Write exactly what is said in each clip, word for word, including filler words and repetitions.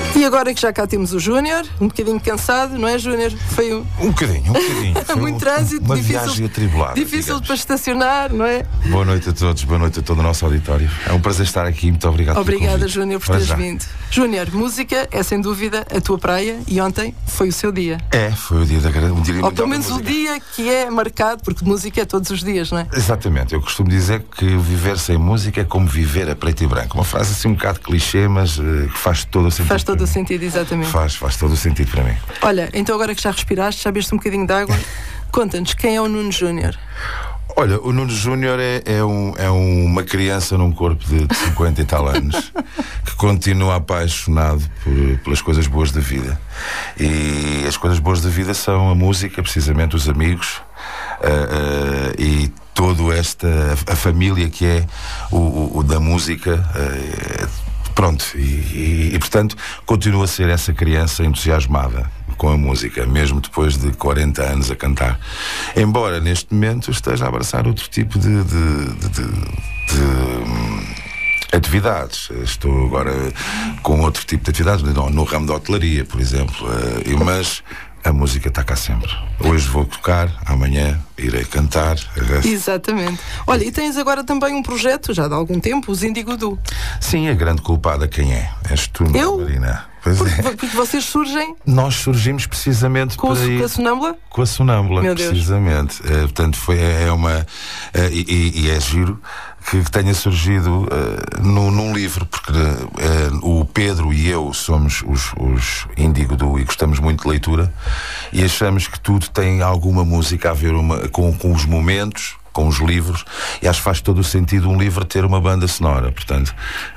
E agora que já cá temos o Júnior, um bocadinho cansado, não é, Júnior? Foi um... Um bocadinho, um bocadinho. Foi muito um, trânsito, uma difícil, viagem atribulada. Difícil digamos. para estacionar, não é? Boa noite a todos, boa noite a todo o nosso auditório. É um prazer estar aqui, muito obrigado pelo Obrigada, convite. Júnior, por Para teres já. vindo. Júnior, música é sem dúvida a tua praia e ontem foi o seu dia. É, foi o dia da grande. Um dia Ou pelo menos o dia que é marcado, porque música é todos os dias, não é? Exatamente, eu costumo dizer que viver sem música é como viver a preto e branco. Uma frase assim um bocado clichê, mas uh, que faz todo o sentido. Faz todo para o mim. sentido, exatamente. Faz, faz todo o sentido para mim. Olha, então agora que já respiraste, já bebeste um bocadinho de água, conta-nos quem é o Nuno Júnior. Olha, o Nuno Júnior é, é, um, é uma criança num corpo de cinquenta e tal anos que continua apaixonado por, pelas coisas boas da vida. E as coisas boas da vida são a música, precisamente os amigos uh, uh, e toda esta a, a família que é o, o, o da música. Uh, Pronto, e, e, e portanto continua a ser essa criança entusiasmada com a música, mesmo depois de quarenta anos a cantar. Embora neste momento esteja a abraçar outro tipo de, de, de, de, de hum, atividades. Estou agora com outro tipo de atividades, no, no ramo da hotelaria, por exemplo, uh, mas a música está cá sempre. Hoje vou tocar, amanhã irei cantar. Exatamente. Olha, e tens agora também um projeto, já de algum tempo, os Índigo Du. Sim, a grande culpada quem é? És tu, Eu? Marina. Pois Porque, é. porque vocês surgem Nós surgimos precisamente com, para o- ir... com a sonâmbula? Com a sonâmbula, Meu Deus. precisamente. Eh, portanto, foi, é uma. eh, e, e é giro que, que tenha surgido eh, no, num livro, porque eh, o Pedro e eu somos os, os Índigo Du e gostamos muito de leitura e achamos que tudo tem alguma música a ver uma, com, com os momentos, com os livros, e acho que faz todo o sentido um livro ter uma banda sonora, portanto,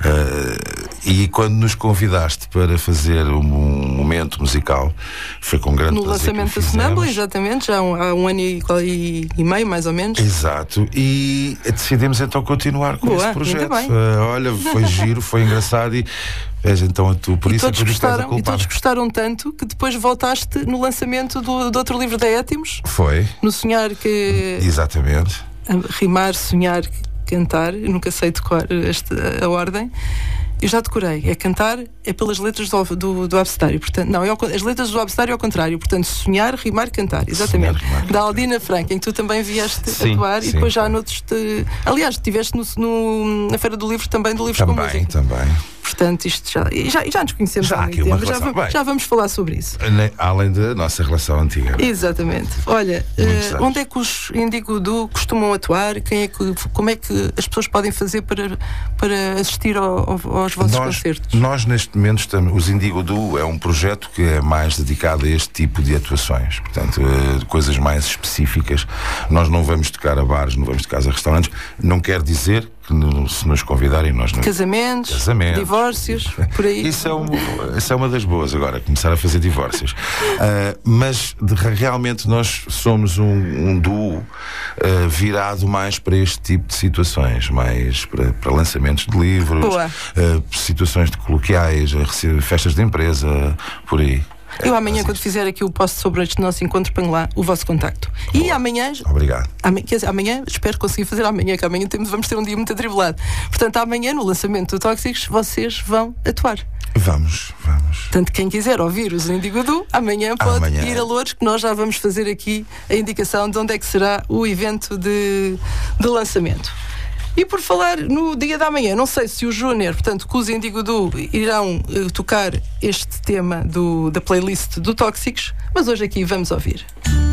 uh, e quando nos convidaste para fazer um, um momento musical, foi com grande No prazer que o lançamento da fizemos. sonâmbula, exatamente, já há um, há um ano e, e, e meio, mais ou menos. Exato, e decidimos então continuar com Boa, esse ainda projeto. bem. Uh, olha, foi giro, foi engraçado e veja então tu, por E isso é todos, que tu estás a gostaram, e culpar. todos gostaram tanto que depois voltaste no lançamento do, do outro livro da Étimos, Foi, no Sonhar que... exatamente. a rimar, sonhar, cantar. Eu nunca sei decorar esta, a ordem. Eu já decorei. É cantar, é pelas letras do, do, do abecedário. Portanto, não, é ao, as letras do abecedário é ao contrário. Portanto, sonhar, rimar, cantar. Exatamente. Sonhar, rimar, da Aldina Franca, em que tu também vieste Sim, atuar sim, e depois já sim. noutros. Te... Aliás, estiveste no, no, na Feira do Livro também, do Livros com Também, Música. também. Portanto, isto já, e já, e já nos conhecemos Já há há muito aqui uma tempo. Já, relação. vamos- Bem. já vamos falar sobre isso. Ne- Além da nossa relação antiga. Exatamente. Olha, Muitos eh, anos. onde é que os Índigo Du costumam atuar? Quem é que, como é que as pessoas podem fazer para, para assistir ao- ao- aos vossos Nós, concertos? nós neste momento estamos, os Índigo Du é um projeto que é mais dedicado a este tipo de atuações, portanto, eh, coisas mais específicas. Nós não vamos tocar a bares, não vamos tocar a restaurantes, não quer dizer que no- se nos convidarem nós não. Casamentos, Casamentos. divórcios, por aí. Isso é, um, isso é uma das boas agora, começar a fazer divórcios. Ah, mas de- realmente nós somos um, um duo ah, virado mais para este tipo de situações, mais para, para lançamentos de livros, Boa. ah, situações de coloquiais, ah, rece- festas de empresa, por aí. Eu amanhã, É, quando fizer aqui o post sobre este nosso encontro, ponho lá o vosso contacto. E Boa. amanhã, Obrigado. amanhã, quer dizer, amanhã, espero conseguir fazer amanhã, que amanhã temos, vamos ter um dia muito atribulado. Portanto, amanhã, no lançamento do Tóxicos, vocês vão atuar. Vamos, vamos. Portanto, quem quiser ouvir os Índigo Du, amanhã pode Amanhã. ir a Loures, que nós já vamos fazer aqui a indicação de onde é que será o evento de, de lançamento. E por falar no dia da manhã, não sei se o Júnior, portanto, com os Índigo Du, irão uh, tocar este tema do, da playlist do Tóxicos, mas hoje aqui vamos ouvir.